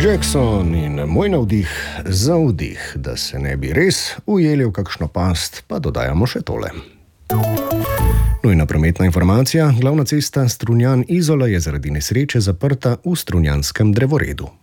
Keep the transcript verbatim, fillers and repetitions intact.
Jackson in moj navdih za vdih, da se ne bi res ujeli v kakšno past, pa dodajamo še tole. Nujna prometna informacija, glavna cesta Strunjan-Izola je zaradi nesreče zaprta v strunjanskem drevoredu.